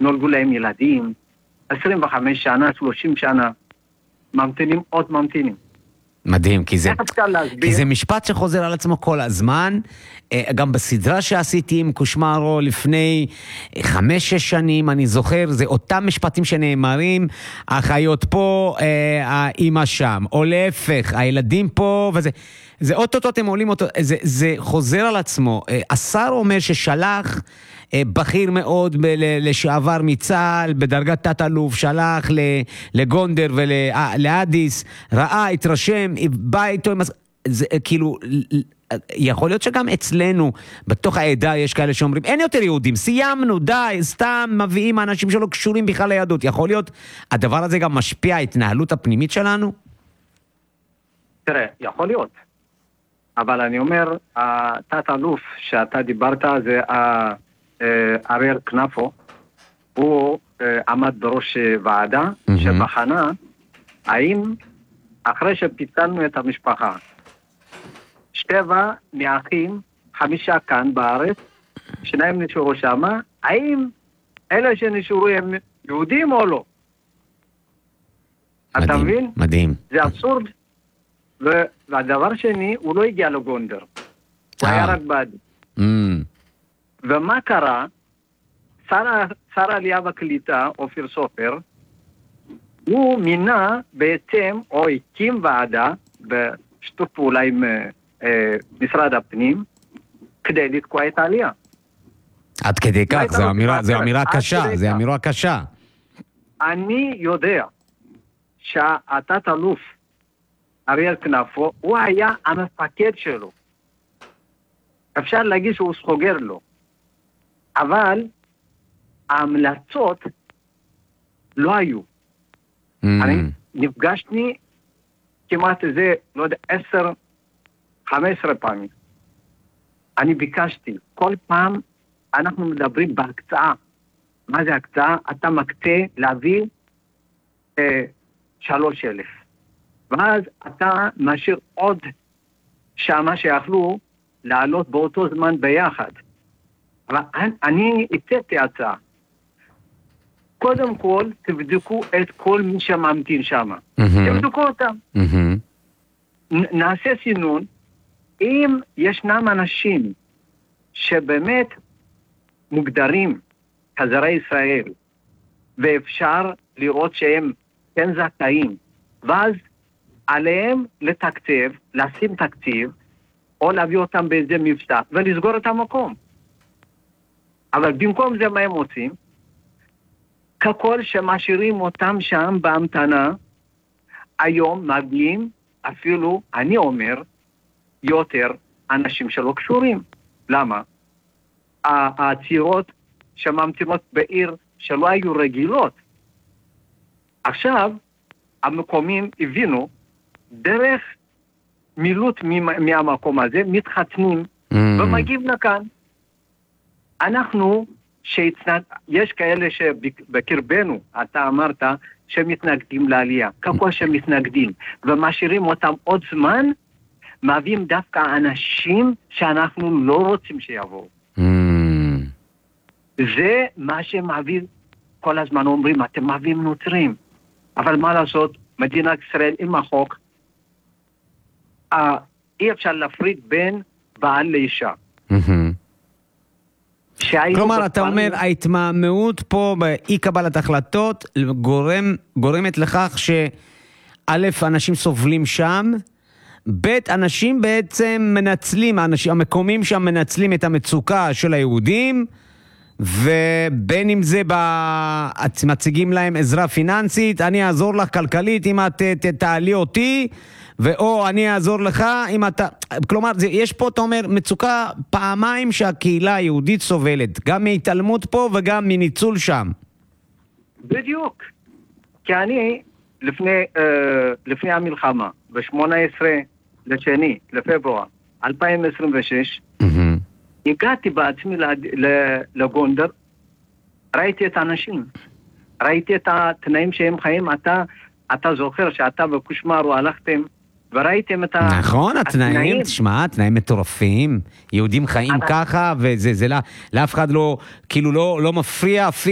נולדו להם ילדים, 25 שנה, 30 שנה, ממתינים עוד ממתינים. מדהים, כי זה משפט שחוזר על עצמו כל הזמן, גם בסדרה שעשיתי עם קושמרו לפני 5-6 שנים, אני זוכר, זה אותם משפטים שנאמרים, החיות פה, האמא שם, או להפך, הילדים פה, וזה, זה אוטוטו אתם עולים אותו, זה חוזר על עצמו. השר אומר ששלח בכיר מאוד לשעבר מצה"ל, בדרגת תת-אלוף, שלח לגונדר ולאדיס, ראה, התרשם, בא איתו, זה כאילו, יכול להיות שגם אצלנו, בתוך העדה יש כאלה שאומרים, אין יותר יהודים, סיימנו, די, סתם מביאים אנשים שלא קשורים בכלל ליהדות. יכול להיות, הדבר הזה גם משפיע ההתנהלות הפנימית שלנו? תראה, יכול להיות. אבל אני אומר, התת-אלוף שאתה דיברת זה אריאל כנפו, הוא עמד בראש ועדה שבחנה האם אחרי שפיצלנו את המשפחה 7 מהאחים, 5 כאן בארץ, 2 נשארו שמה, האם אלה שנשארו הם יהודים או לא? מדהים, אתה מבין? מדהים. זה אבסורד. והדבר שני, הוא לא הגיע לגונדר. הוא היה רק בעדי. ומה קרה? שר העלייה והקליטה, אופיר סופר, הוא מינה בעצם, או הקים ועדה, בשיתוף פעולה עם משרד הפנים, כדי לתקוע את העלייה. עד כדי כך, זו אמירה קשה, זו אמירה קשה. אני יודע שהתת-אלוף אריאל כנפו, הוא היה המפקד שלו. אפשר להגיד שהוא סחוגר לו. אבל ההמלצות לא היו. אני נפגשתי כמעט איזה, לא יודע, 10-15 פעמים. אני ביקשתי, כל פעם אנחנו מדברים בהקצאה. מה זה הקצאה? אתה מקצה להביא 3,000. ואז אתה משאיר עוד שמה שיכלו לעלות באותו זמן ביחד. אבל אני הצעתי הצעה. קודם כל, תבדקו את כל מי שממתין שם. תבדקו אותם. נעשה סינון. אם ישנם אנשים שבאמת מוגדרים חזרי ישראל, ואפשר לראות שהם כן זכאים, ואז עליהם לתקצב, לשים תקציב, או להביא אותם באיזה מבצע, ולסגור את המקום. אבל במקום זה מה הם עושים? ככל שמשאירים אותם שם בהמתנה, היום מגיעים, אפילו, אני אומר, יותר אנשים שלא קשורים. למה? הצעירות שממתינות בעיר שלא היו רגילות. עכשיו, המקומים הבינו, דרך מילוט מהמקום הזה, מתחתנים ומגיעים לכאן. אנחנו, יש כאלה שבקרבנו, אתה אמרת, שמתנגדים לעלייה. ככל שמתנגדים ומשאירים אותם עוד זמן, מביאים דווקא אנשים שאנחנו לא רוצים שיבואו. זה מה שמביא, כל הזמן אומרים, אתם מביאים נוצרים. אבל מה לעשות, מדינת ישראל עם החוק, אי אפשר להפריד בין בעל לאישה. כלומר, אתה אומר, ההתמהמהות פה באי קבלת החלטות גורמת לכך שא', אנשים סובלים שם, ב', אנשים בעצם מנצלים, המקומים שם מנצלים את המצוקה של היהודים, ובין אם זה מציגים להם עזרה פיננסית, אני אעזור לך כלכלית אם את תעלי אותי, או אני אעזור לך אם אתה... כלומר, יש פה, אתה אומר, מצוקה פעמיים שהקהילה היהודית סובלת, גם מהתעלמות פה וגם מניצול שם. בדיוק. כי אני, לפני המלחמה, ב-18 לפברואר 2026, הגעתי בעצמי לגונדר, ראיתי את האנשים, ראיתי את התנאים שהם חיים, אתה זוכר שאתה וקושמרו הלכתם, וראיתם את נכון, התנאים, תשמע, תנאים מטורפים, יהודים חיים ככה, וזה לאף אחד לא, כאילו לא מפריע,